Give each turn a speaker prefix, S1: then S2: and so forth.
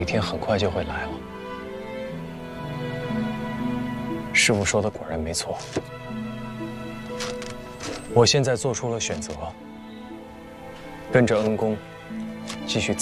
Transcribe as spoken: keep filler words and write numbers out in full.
S1: 一天很快就会来了。师傅说的果然没错，我现在做出了选择，跟着恩公继续。